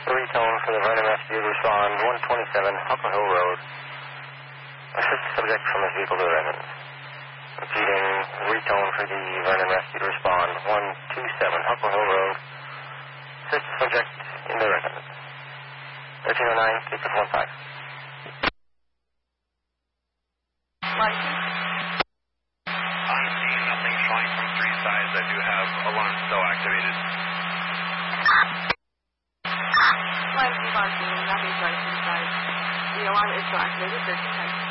Retone for the Vernon rescue to respond 127 Huckle Hill Road. Assist the subject from his vehicle to the residence. Repeating, retone for the Vernon rescue to respond 127 Huckle Hill Road. Assist the subject in the residence. 1309, keep it 15. On scene, nothing showing from three sides. I do have alarm still activated. Line 2 on scene, nothing showing from three sides. The alarm is still activated, 1310.